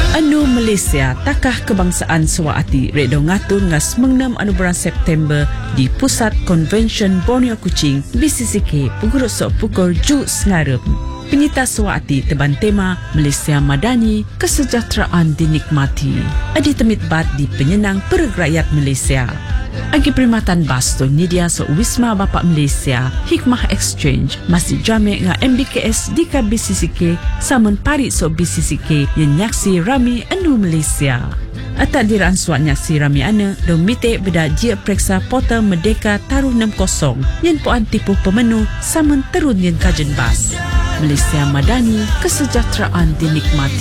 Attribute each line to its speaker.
Speaker 1: Anu Malaysia takah kebangsaan Sawati redo ngatur ngas mengnam anu bulan September di Pusat Convention Borneo Kuching BCCK pukul pukul ju sengarep. Penyita Sawati teban tema Malaysia Madani, kesejahteraan dinikmati. Adi temit bat di penyenang pergerakyat Malaysia. Agi perkhidmatan bas tu nyedia Wisma Bapak Malaysia, Hikmah Exchange, Masjid Jami' nga MBKS di ka BCCK, samun pari BCCK yang nyaksi rami anu Malaysia. Atak diraan suat nyaksi rami ane, dong mite beda jia periksa portal Merdeka taruh 60, yang puan tipu pemenu, samun terun yang kajen bas. Malaysia Madani, kesejahteraan dinikmati.